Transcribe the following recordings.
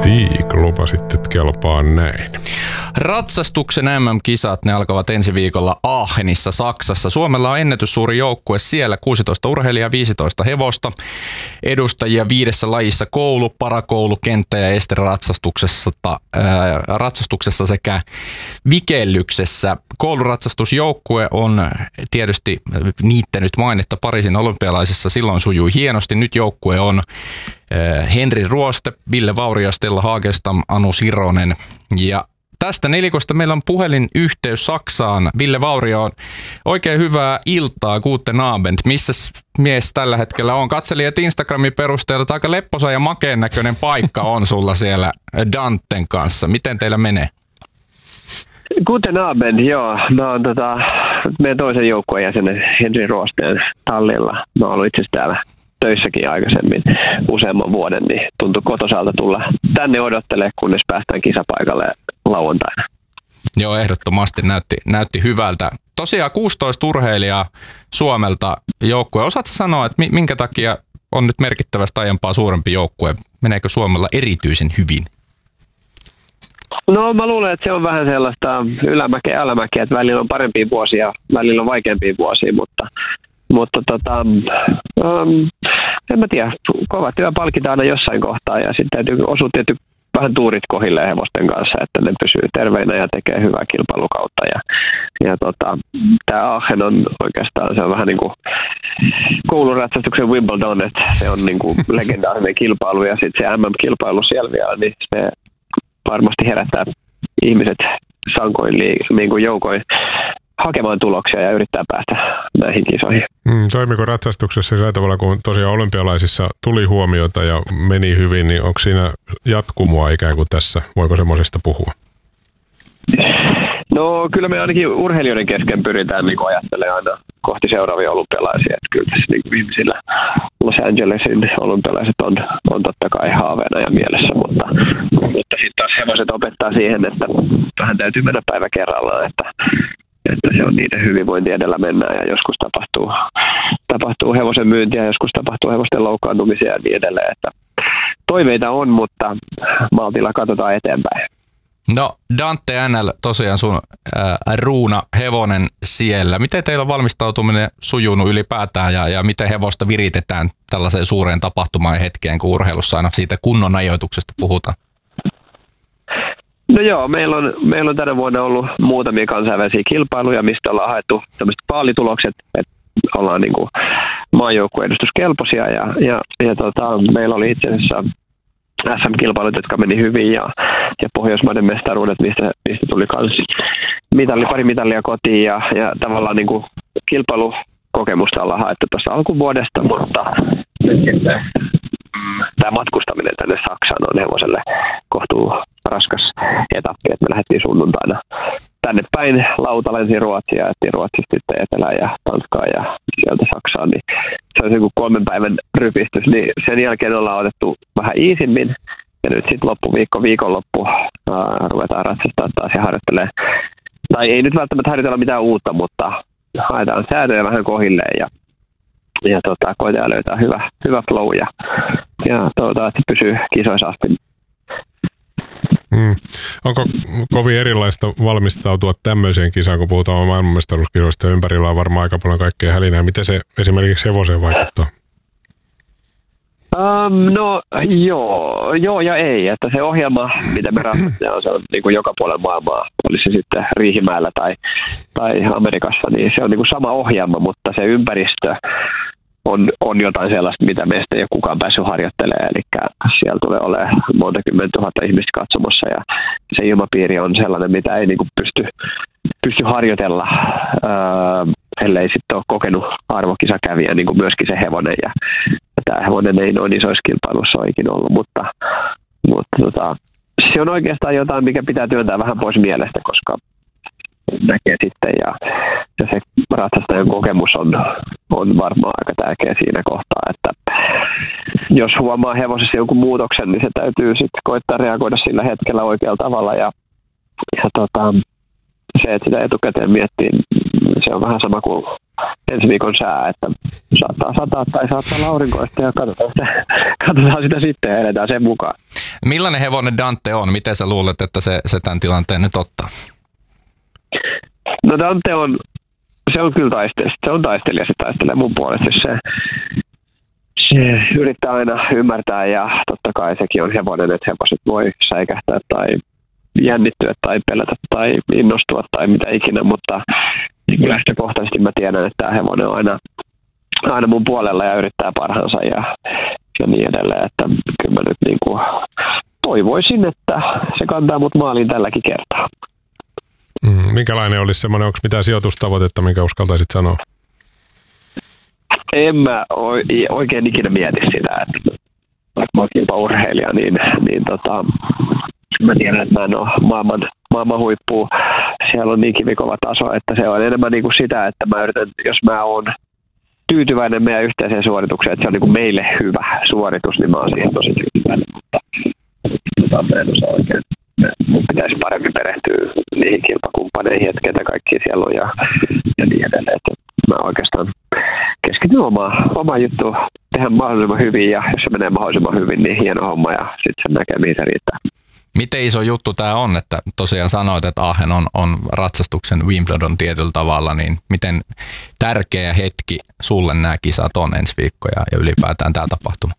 Tiik, lupasitte, että kelpaa näin. Ratsastuksen MM-kisat, ne alkavat ensi viikolla Aachenissa, Saksassa. Suomella on ennätyssuuri joukkue siellä, 16 urheilijaa, 15 hevosta. Edustajia 5 lajissa: koulu, parakoulu, kenttä ja esteratsastuksessa sekä vikellyksessä. Kouluratsastusjoukkue on tietysti niittänyt mainetta Pariisin olympialaisissa. Silloin sujui hienosti. Nyt joukkue on Henri Ruoste, Ville Vaurio, Stella Hagelstam, Anu Sironen. Ja tästä nelikosta meillä on puhelinyhteys Saksaan. Ville Vaurio, oikein hyvää iltaa, guten Abend. Missäs mies tällä hetkellä on? Katselin, että Instagramin perusteella aika lepposa ja makeen näköinen paikka on sulla siellä Danten kanssa. Miten teillä menee? Guten Abend, joo. Mä oon meidän toisen joukkueen jäsenen Henri Ruosteen tallilla. Mä oon ollut itse asiassa täällä töissäkin aikaisemmin useamman vuoden, niin tuntui kotosalta tulla tänne odottelemaan, kunnes päästään kisapaikalle lauantaina. Joo, ehdottomasti näytti hyvältä. Tosiaan 16 urheilijaa Suomelta joukkue. Osaatko sanoa, että minkä takia on nyt merkittävästi aiempaa suurempi joukkue? Meneekö Suomella erityisen hyvin? No mä luulen, että se on vähän sellaista ylämäkeä ja alamäkeä, että välillä on parempia vuosia, välillä on vaikeampia vuosia, mutta en mä tiedä, kova työ palkitaan aina jossain kohtaa ja sitten täytyy osua tietysti vähän tuurit kohilleen hevosten kanssa, että ne pysyy terveinä ja tekee hyvää kilpailukautta. Ja tämä Aachen on oikeastaan, se on vähän niin kuin kouluratsastuksen Wimbledon, että se on niin kuin legendaarinen kilpailu ja sitten se MM-kilpailu siellä vielä, niin se varmasti herättää ihmiset sankoin niin kuin joukoin hakemaan tuloksia ja yrittää päästä näihin kisoihin. Toimiko ratsastuksessa sillä tavalla, kun tosiaan olympialaisissa tuli huomiota ja meni hyvin, niin onko siinä jatkumoa ikään kuin tässä? Voiko semmoisesta puhua? No kyllä me ainakin urheilijoiden kesken pyritään niin ajattelemaan aina kohti seuraavia olympialaisia. Että kyllä tässä niin viimeisillä Los Angelesin olympialaiset on totta kai haaveena ja mielessä, mutta sitten taas hevoset opettaa siihen, että vähän täytyy mennä päivä kerrallaan, että se on niiden hyvinvointi edellä mennään ja joskus tapahtuu hevosen myyntiä, joskus tapahtuu hevosten loukkaantumisia ja niin edelleen. Että toiveita on, mutta maltilla katsotaan eteenpäin. No Dante NL, tosiaan sun ruuna hevonen siellä. Miten teillä on valmistautuminen sujunut ylipäätään ja miten hevosta viritetään tällaiseen suureen tapahtumaan hetkeen, kun urheilussa aina siitä kunnon ajoituksesta puhutaan? No joo, meillä on tänä vuonna ollut muutamia kansainvälisiä kilpailuja, mistä ollaan haettu tämmöiset paalitulokset, että ollaan niin kuin maajoukkueedustuskelpoisia ja meillä oli itse asiassa SM-kilpailut, jotka meni hyvin ja Pohjoismaiden mestaruudet, mistä tuli pari mitalia kotiin ja tavallaan niin kuin kilpailukokemusta ollaan haettu tuossa alkuvuodesta, mutta tämä matkustaminen tänne Saksaan on hevoselle kohtuu raskas etappi, että me lähdettiin sunnuntaina tänne päin, lauta lensi Ruotsia, että Ruotsista sitten Etelään ja Tanskaan ja sieltä Saksaan, niin se on joku 3 päivän rypistys, niin sen jälkeen ollaan otettu vähän iisimmin ja nyt sitten viikonloppu ruvetaan ratsastaa taas ja harjoittelee, tai ei nyt välttämättä harjoitella mitään uutta, mutta haetaan säätöjä vähän kohilleen ja koitetaan löytää hyvä flow ja toivotaan, että se pysyy kisoissa asti. Onko kovin erilaista valmistautua tämmöiseen kisaan, kun puhutaan maailmanmestaruuskisoista ja ympärillä on varmaan aika paljon kaikkea hälinää. Miten se esimerkiksi hevoseen vaikuttaa? No joo ja ei. Että se ohjelma, mitä me ratsastetaan, se on niin kuin joka puolella maailmaa. Olisi se sitten Riihimäellä tai Amerikassa, niin se on niin kuin sama ohjelma, mutta se ympäristö on jotain sellaista, mitä meistä ei ole kukaan päässyt harjoittelemaan. Eli siellä tulee olemaan monta kymmentä tuhatta ihmistä katsomassa ja se ilmapiiri on sellainen, mitä ei niin kuin pysty harjoitella, ellei sitten ole kokenut arvokisakävijä, niin kuin myöskin se hevonen. Ja tämä hevonen ei noin isoissa kilpailuissa ole ikinä ollut, mutta se on oikeastaan jotain, mikä pitää työntää vähän pois mielestä, koska näkee sitten ja se ratsastajan kokemus on varmaan aika tärkeä siinä kohtaa, että jos huomaa hevosessa jonkun muutoksen, niin se täytyy sitten koittaa reagoida sillä hetkellä oikealla tavalla ja se, että sitä etukäteen miettii, se on vähän sama kuin ensi viikon sää, että saattaa sataa tai saattaa aurinkoista ja katsotaan sitä sitten ja edetään sen mukaan. Millainen hevonen Dante on? Miten sä luulet, että se tämän tilanteen nyt ottaa? No Dante on kyllä taistelija. Se on taistelija, se taistelee mun puolesta. Se yrittää aina ymmärtää ja totta kai sekin on hevonen, että hevoset voi säikähtää tai jännittyä tai pelätä tai innostua tai mitä ikinä, mutta niin lähtökohtaisesti mä tiedän, että tämä hevonen on aina mun puolella ja yrittää parhaansa ja niin edelleen, että kyllä mä nyt niin kuin toivoisin, että se kantaa mut maaliin tälläkin kertaa. Minkälainen olisi semmoinen, onko mitään sijoitustavoitetta, minkä uskaltaisit sanoa? En mä oikein ikinä mieti sitä, että vaikka mä oon kilpaurheilija, niin mä tiedän, että mä en ole maailman huippua. Siellä on niin kivikova taso, että se on enemmän niin kuin sitä, että mä yritän, jos mä oon tyytyväinen meidän yhteiseen suoritukseen, että se on niin kuin meille hyvä suoritus, niin mä oon siihen tosi tyytyväinen, mutta mä en osaa oikein. Mun pitäisi paremmin perehtyä niihin kilpakumppaneihin, että ketä kaikki siellä on ja niin edelleen. Että mä oikeastaan keskityn omaan juttuun, tehdä mahdollisimman hyvin ja jos se menee mahdollisimman hyvin, niin hieno homma ja sitten se näkee, mihin se riittää. Miten iso juttu tämä on, että tosiaan sanoit, että Aachen on ratsastuksen Wimbledon tietyllä tavalla, niin miten tärkeä hetki sulle nämä kisat on ensi viikko ja ylipäätään tämä tapahtuma?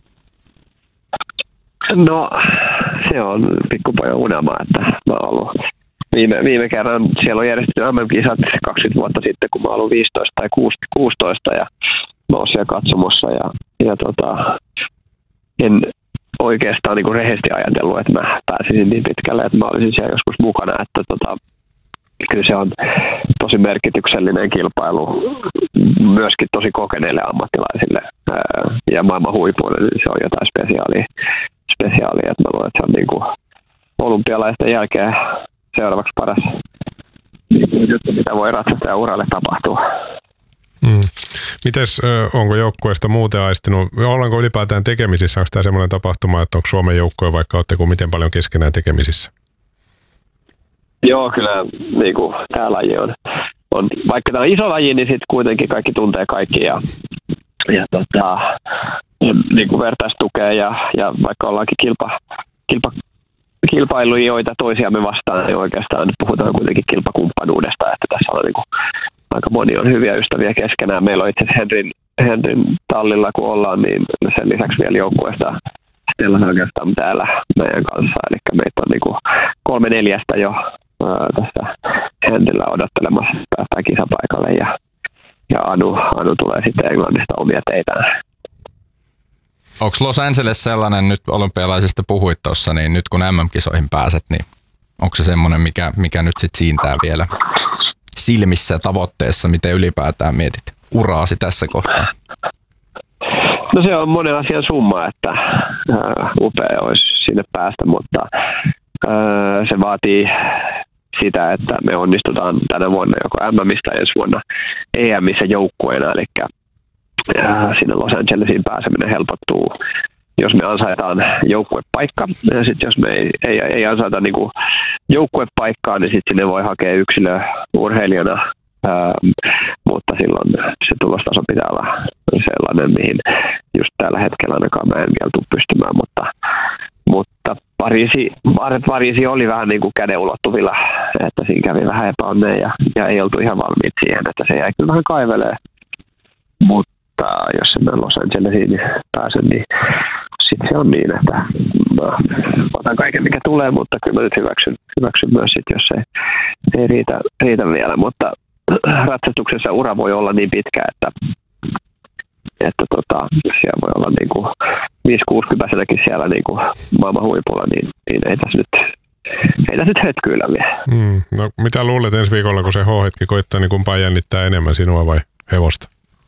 No se on pikkupojan unelma, että mä oon ollut viime kerran siellä on järjestetty MM-kisat 20 vuotta sitten, kun mä oon ollut 15 tai 16 ja mä oon siellä katsomossa ja en oikeastaan niin kuin rehellisesti ajatellut, että mä pääsisin niin pitkälle, että mä olisin siellä joskus mukana, että kyllä se on tosi merkityksellinen kilpailu myöskin tosi kokeneille ammattilaisille ja maailman huipuille, niin se on jotain spesiaalia, että mä luulen, että se on niin kuin olympialaisten jälkeen seuraavaksi paras juttu, mitä voi ratsastajan uralle tapahtua. Mites, onko joukkueesta muuten aistinut, ollaanko ylipäätään tekemisissä, onko tämä semmoinen tapahtuma, että onko Suomen joukkue, vaikka olette miten paljon keskenään tekemisissä? Joo, kyllä niin kuin, tämä laji on, vaikka tämä on iso laji, niin sitten kuitenkin kaikki tuntee kaikki ja niin kuin vertaistukea ja vaikka ollaankin kilpailijoita toisiamme vastaan, niin oikeastaan nyt puhutaan kuitenkin kilpakumppanuudesta, että tässä on niin kuin, aika moni on hyviä ystäviä keskenään. Meillä on itse asiassa Henrin tallilla, kun ollaan, niin sen lisäksi vielä joukkueesta Stella oikeastaan täällä meidän kanssa. Eli meitä on niin 3-4 jo tässä Henrillä odottelemassa päästään kisapaikalle ja Anu tulee sitten Englannista omia teitään. Onko Los Angeles sellainen, nyt olympialaisista puhuit tuossa, niin nyt kun MM-kisoihin pääset, niin onko se semmoinen, mikä nyt sitten siintää vielä silmissä tavoitteessa, miten ylipäätään mietit uraasi tässä kohtaa? No se on monen asian summa, että upea olisi sinne päästä, mutta se vaatii sitä, että me onnistutaan tänä vuonna joko MM:istä ja ensi vuonna EM:issä joukkueena, eli sinne Los Angelesiin pääseminen helpottuu, jos me ansaitaan joukkuepaikka. Ja sitten jos me ei ansaita niinku joukkuepaikkaa, niin sitten sinne voi hakea yksilöurheilijana, mutta silloin se tulostaso pitää olla sellainen, mihin just tällä hetkellä ainakaan mä en vielä tule pystymään, mutta Pariisi oli vähän niin kuin käden ulottuvilla, että siinä kävi vähän epäonneen ja ei oltu ihan valmiit siihen, että se jäi kyllä vähän kaivelee. Mutta jos en mä Los Angelesiin pääse, niin sitten se on niin, että mä otan kaiken mikä tulee, mutta kyllä mä nyt hyväksyn myös sit, jos ei riitä vielä. Mutta ratsastuksessa ura voi olla niin pitkä, että siellä voi olla niinku 5-60-vuotiaanakin siellä niinku maailman huipulla, niin ei tässä nyt hetkyillä vielä. No mitä luulet ensi viikolla, kun se H-hetki koittaa, niin kumpaa jännittää enemmän, sinua vai hevosta?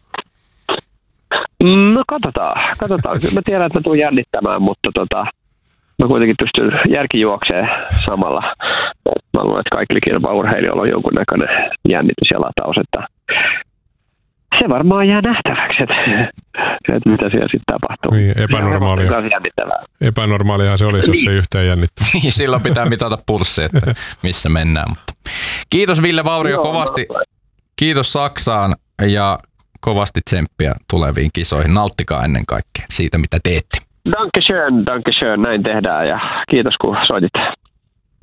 No katsotaan. Kyllä mä tiedän, että mä tulen jännittämään, mutta mä kuitenkin pystyn järkijuokseen samalla. Mä luulen, että kaikilla kilpaurheilijoilla on jonkunnäköinen jännitys ja lataus, että se varmaan jää nähtäväksi, että mitä siellä sitten tapahtuu. Niin, epänormaaliahan se olisi, jos se yhtään jännittää. Silloin pitää mitata pulssi, että missä mennään. Mutta kiitos Ville Vaurio kovasti. Kiitos Saksaan ja kovasti tsemppiä tuleviin kisoihin. Nauttikaa ennen kaikkea siitä, mitä teette. Danke schön, näin tehdään ja kiitos kun soitit.